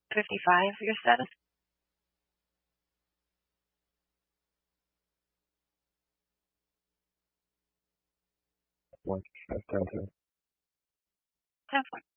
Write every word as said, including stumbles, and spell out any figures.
fifty-five, your status? One, five, ten, two. ten four.